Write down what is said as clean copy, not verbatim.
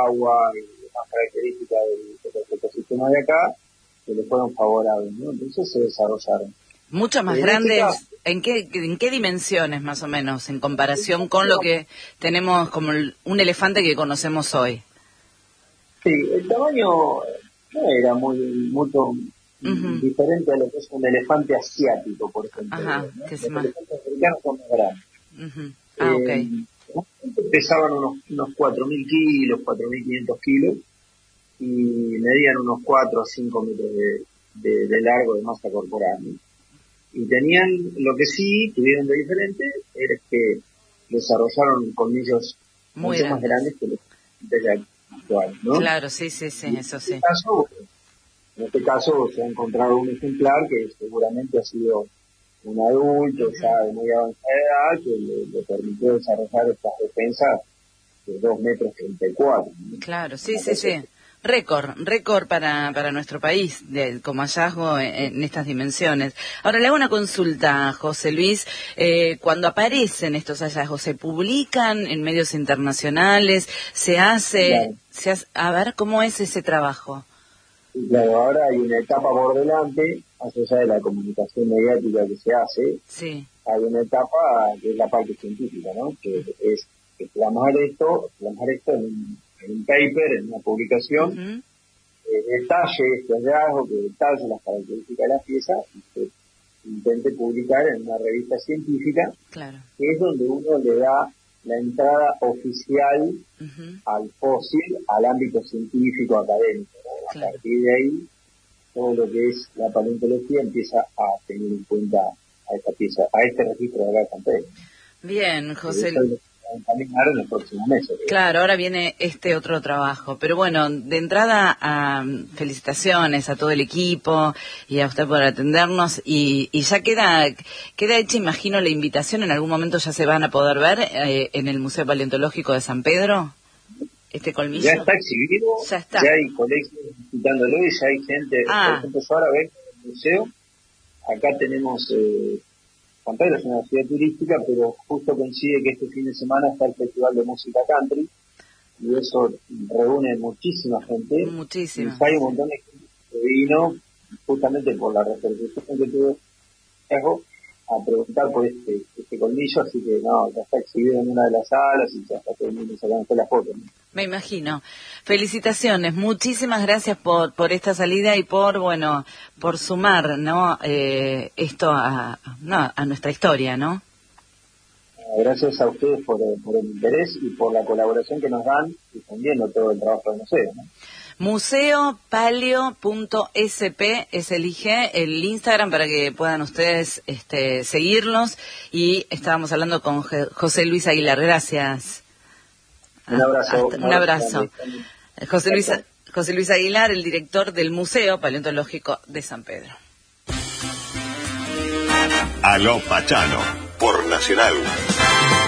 agua y demás características del ecosistema de acá, que le fueron favorables, ¿no? Entonces se desarrollaron. Mucho más grandes, ¿en qué dimensiones más o menos, en comparación con lo que tenemos como un elefante que conocemos hoy? Sí, el tamaño no era mucho diferente a lo que es un elefante asiático, por ejemplo. Ajá, ¿no? que Los es más... elefantes africanos son más grandes. Ok. Pesaban unos 4.000 kilos, 4.500 kilos, y medían unos 4 a 5 metros de largo de masa corporal, ¿no? Y tenían, lo que sí tuvieron de diferente, era que desarrollaron colmillos Muy mucho más grandes que los de actual, ¿no? Claro, sí, eso sí. En este caso se ha encontrado un ejemplar que seguramente ha sido un adulto ya de muy avanzada edad que le permitió desarrollar estas defensas de 2,34 metros, ¿no? Claro, sí. Récord para nuestro país como hallazgo en estas dimensiones. Ahora le hago una consulta, José Luis. Cuando aparecen estos hallazgos, ¿se publican en medios internacionales? Claro. A ver, ¿cómo es ese trabajo? Y claro, ahora hay una etapa por delante, más allá de la comunicación mediática que se hace, Sí. hay una etapa que es la parte científica, ¿no? Que es plasmar esto en un paper, en una publicación, detalle este hallazgo, que detalle las características de la pieza y se intente publicar en una revista científica, Claro. que es donde uno le da la entrada oficial al fósil, al ámbito científico académico, ¿no? Claro. A partir de ahí, todo lo que es la paleontología empieza a tener en cuenta a esta pieza, a este registro de acá de San Pedro. Bien, José. Encaminar en los próximos meses. Claro, ahora viene este otro trabajo, pero bueno, de entrada felicitaciones a todo el equipo y a usted por atendernos y ya queda hecha, imagino, la invitación. En algún momento ya se van a poder ver en el Museo Paleontológico de San Pedro este colmillo. Ya está exhibido, ya hay colegios visitándolo y ya hay gente. Por ejemplo, yo ahora vengo al museo, acá tenemos San Pedro es una ciudad turística, pero justo coincide que este fin de semana está el Festival de Música Country, y eso reúne muchísima gente. Muchísima. Y hay un montón de gente que vino, justamente por la repercusión que tuvo a preguntar por este colmillo, así que ya está exhibido en una de las salas y ya está todo el mundo sacando la foto, ¿no? Me imagino. Felicitaciones, muchísimas gracias por esta salida y por sumar, ¿no? Esto a nuestra historia, ¿no? Gracias a ustedes por el interés y por la colaboración que nos dan difundiendo todo el trabajo del museo, ¿no? Museopaleo.sp es el Instagram para que puedan ustedes seguirlos, y estábamos hablando con José Luis Aguilar. Gracias. Un abrazo. Un abrazo. José Luis Aguilar, el director del Museo Paleontológico de San Pedro. Aló Pachano, por Nacional.